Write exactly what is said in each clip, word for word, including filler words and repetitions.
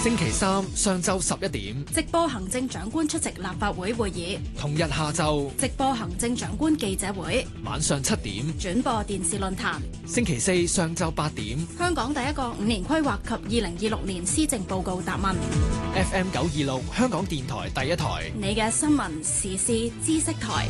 星期三上晝十一點， 直播行政長官出席立法會會議； 同日下晝直播行政長官記者會， 晚上七點轉播電視論壇。 星期四上晝八點， 香港第一個五年規劃及二零二六年施政報告答問。 F M 九二六香港電台第一台， 你嘅新聞時事知識台。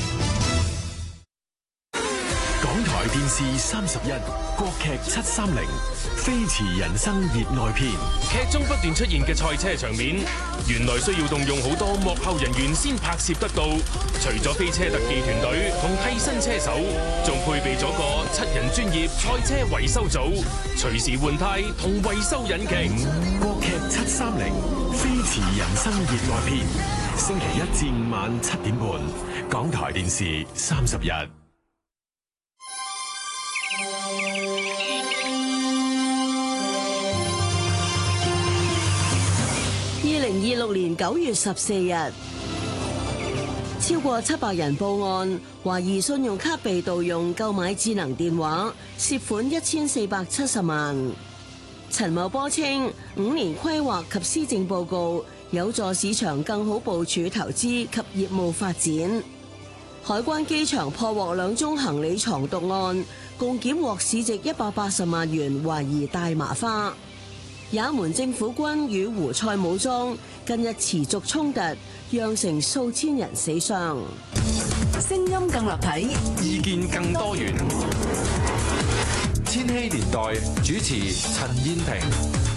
港台電視三十一，國劇七三零，飛馳人生熱愛篇。 劇中不斷出現嘅賽車場面，原來需要動用好多幕後人員先拍攝得到。除咗飛車特技團隊同替身車手，仲配備咗個七人專業賽車維修組，隨時換胎同維修引擎。 國劇七三零，飛馳人生熱愛篇。星期一至五晚七點半，港台電視三十一。 二零二六年九月十四日，超過七百人報案，懷疑信用卡被盜用購買智能電話，涉款一千四百七十萬。陳茂波稱，五年規劃及施政報告有助市場更好部署投資及業務發展。海關機場破獲兩宗行李藏毒案，共檢獲市值一百八十萬元懷疑大麻花。也門政府軍與胡塞武裝近日持續衝突，釀成數千人死傷。 聲音更立體， 意見更多元。千禧年代主持陳燕萍。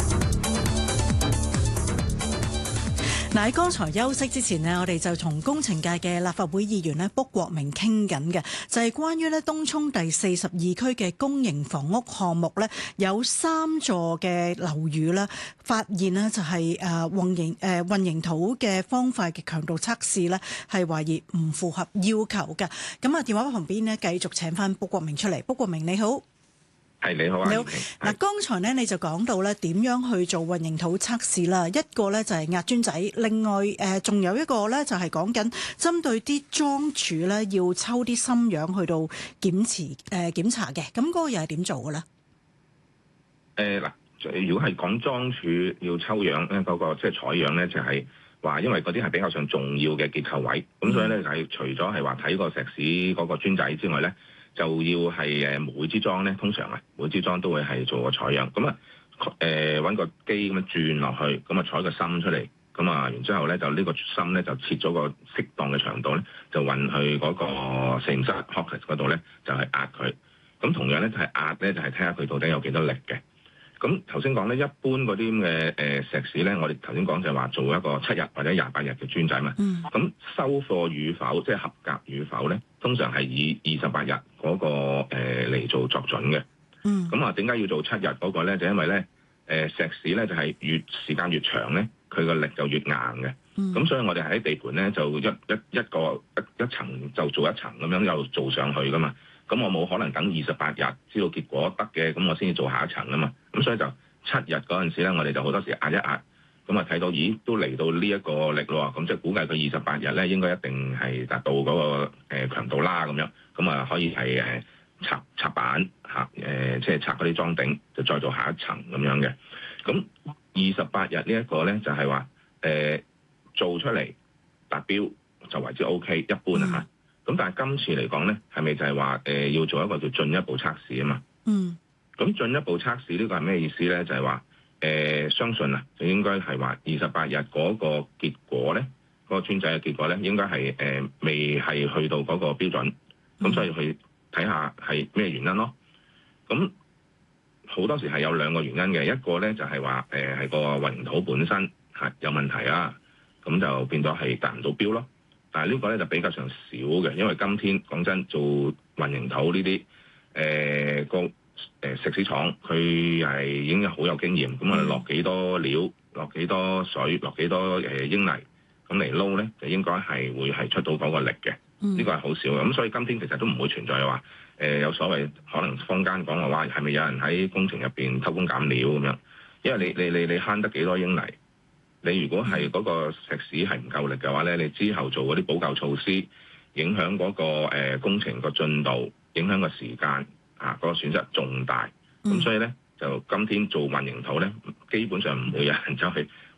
嗱，喺剛才休息之前呢，我哋就從工程界嘅立法會議員咧卜國明傾緊嘅，就係、是、關於咧東涌第四十二區嘅公營房屋項目咧，有三座嘅樓宇咧，發現呢就係誒混凝誒混凝土嘅方塊嘅強度測試咧，係懷疑唔符合要求嘅。咁啊，電話旁邊呢，繼續請翻卜國明出嚟。卜國明你好。 係你好啊！ 你好。嗱，剛才咧你就講到咧點樣去做混凝土測試啦，一個咧就係壓磚仔，另外誒仲有一個咧就係講緊針對啲樁柱咧要抽啲心樣去到檢持誒檢查嘅，咁嗰個又係點做嘅咧？ 誒嗱，如果係講樁柱要抽樣咧，嗰個即係採樣咧，就係話因為嗰啲係比較上重要嘅結構位，咁所以咧就係除咗係話睇個石屎嗰個磚仔之外咧，就要係誒每支樁咧，通常啊每支樁都會係做個採樣，咁啊誒揾個機咁樣轉落去，咁啊採個心出嚟，咁啊然之後咧就呢個心咧就切咗個適當嘅長度咧，就運去嗰個實驗室 Hawkins 嗰度咧，就係壓佢。咁同樣咧就係壓咧，就係睇下佢到底有幾多力嘅。咁頭先講咧，一般嗰啲咁嘅誒石屎咧，我哋頭先講就係話做一個七日或者廿八日嘅磚仔嘛。咁、嗯、收貨與否，即係合格與否咧，通常係以二十八日嗰個誒嚟做作準嘅。咁啊、嗯，點解要做七日嗰個咧？就因為咧誒石屎咧就係越時間越長咧，佢個力就越硬嘅。咁、嗯、所以我哋喺地盤咧就一一一個一一層就做一層咁樣又做上去噶嘛。咁我冇可能等二十八日知道結果得嘅，咁我先至做下一層啊嘛。咁所以就七日嗰陣時咧，我哋就好多時壓一壓，咁啊睇到咦都嚟到呢一個力咯，咁即係估計佢二十八日咧應該一定係達到嗰個誒強度啦咁樣，咁啊可以係誒拆拆板嚇誒，即係拆嗰啲樁頂，就再做下一層咁樣嘅。咁二十八日呢一個咧就係話誒做出嚟達標就為之 O K 一般啊嚇。咁但係今次嚟講咧，係咪就係話誒要做一個叫進一步測試啊嘛？嗯。咁進一步測試呢個係咩意思咧？就係話誒相信啊，就應該係話二十八日嗰個結果咧，嗰、嗰個磚仔嘅結果咧，應該係誒、呃、未係去到嗰個標準。咁所以去睇下係咩原因咯。咁好多時係有兩個原因嘅，一個咧就係話誒係個混凝土本身係有問題啊，咁就變咗係達唔到標咯。但係呢個咧就比較上少嘅，因為今天講真做混凝土呢啲誒個誒石屎廠，佢係已經好有經驗，咁啊落幾多料，落幾多水，落幾多誒英泥，咁嚟撈咧就應該係會係出到嗰個力嘅。呢、這個係好少嘅，咁所以今天其實都唔會存在話誒、呃、有所謂可能坊間講話係咪有人喺工程入邊偷工減料咁樣，因為你你你你慳得幾多英泥？你如果係嗰個石屎係唔夠力嘅話咧，你之後做嗰啲補救措施，影響嗰、那個、呃、工程個進度，影響個時間啊，嗰、那個損失重大。咁、嗯、所以咧，就今天做混凝土咧，基本上唔會有人走去